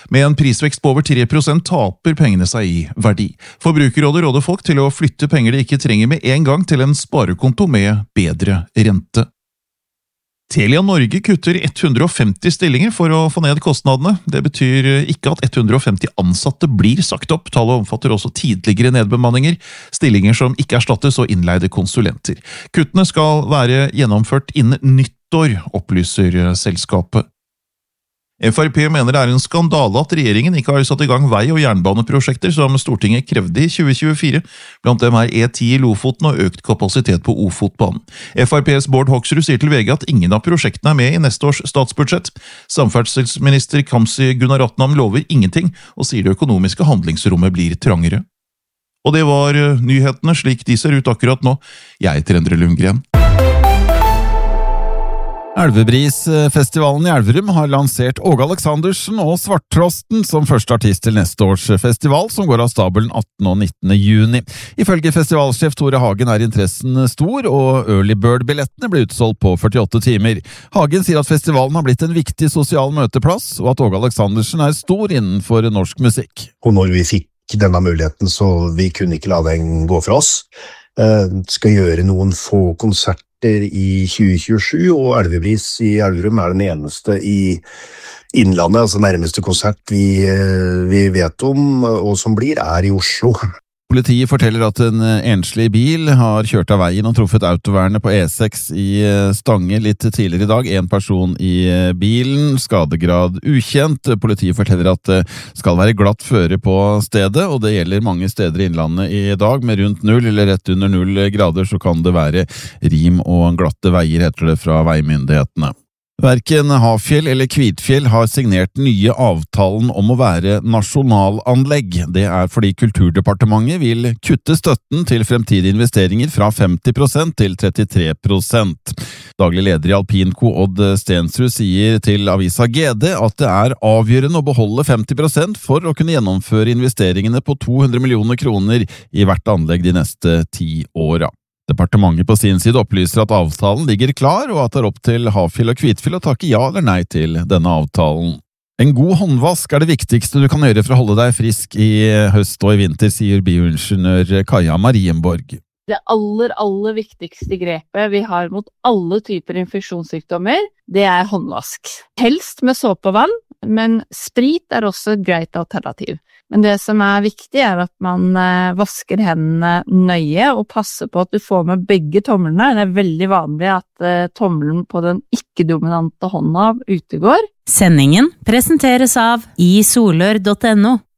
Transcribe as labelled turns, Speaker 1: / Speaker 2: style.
Speaker 1: Med en prisvekst på over 3% taper pengene seg i verdi. Forbrukerrådet råder folk til å flytte penger de ikke trenger med en gang til en sparekonto med bedre rente. Telia Norge kutter 150 stillinger for å få ned kostnadene. Det betyr ikke at 150 ansatte blir sagt opp. Tallet omfatter også tidligere nedbemanninger, stillinger som ikke erstattes og innleide konsulenter. Kuttene skal være gjennomført innen nyttår, opplyser selskapet. FrP mener det er en skandale at regjeringen ikke har satt i gang vei- og jernbaneprosjekter som Stortinget krevde i 2024. Blant dem er E10 i Lofoten og økt kapasitet på Ofotbanen. FrPs Bård Hoksrud sier til VG at ingen av prosjektene er med i neste års statsbudsjett. Samferdselsminister Kamzy Gunaratnam lover ingenting, og sier det økonomiske handlingsrommet blir trangere. Og det var nyhetene slik de ser ut akkurat nå. Jeg heter Endre Lundgren.
Speaker 2: Elvebrisfestivalen i Elverum har lansert Åge Aleksandersen og Svarttrosten som første artist til neste års festival, som går av stabelen 18. og 19. juni. Ifølge festivalsjef Tore Hagen er interessen stor, og Early Bird-billettene ble utsolgt på 48 timer. Hagen sier at festivalen har blitt en viktig sosial møteplass, og at Åge Aleksandersen er stor innenfor norsk musikk.
Speaker 3: Og når vi fikk denne muligheten, så vi kunne ikke la den gå fra oss. Skal gjøre noen få konserter i 2027, og Elvebris i Elverum er den eneste i Innlandet, altså nærmeste konsert vi vet om, og som blir, er i Oslo.
Speaker 2: Politiet forteller at en enslig bil har kjørt av veien og truffet autovernet på E6 i Stange litt tidligere i dag. En person i bilen, skadegrad ukjent. Politiet forteller at det skal være glatt føre på stedet, og det gjelder mange steder i Innlandet i dag. Med rundt 0 eller rett under 0 grader så kan det være rim og glatte veier, heter det fra veimyndighetene. Hverken Hafjell eller Kvitfjell har signert nye avtalen om å være nasjonalanlegg. Det er fordi Kulturdepartementet vil kutte støtten til fremtidige investeringer fra 50% til 33%. Daglig leder i Alpinco Odd Stensrud sier til avisa GD at det er avgjørende å beholde 50% for å kunne gjennomføre investeringene på 200 millioner kroner i hvert anlegg de neste 10 åra. Departementet på sin side opplyser at avtalen ligger klar, og at det er opp til Hafjell og Kvitfjell å takke ja eller nei til denne avtalen. En god håndvask er det viktigste du kan gjøre for å holde deg frisk i høst og i vinter, sier bioingeniør Kaja Marienborg.
Speaker 4: Det aller viktigste grepet vi har mot alle typer infeksjonssykdommer, det er håndvask. Helst med såpe og vann, men sprit er også et greit alternativ. Men det som er viktig er at man vasker hendene nøye og passer på at du får med begge tommelene. Det er veldig vanlig at tommelen på den ikke-dominante hånda utegår.
Speaker 5: Sendingen presenteres av isolør.no.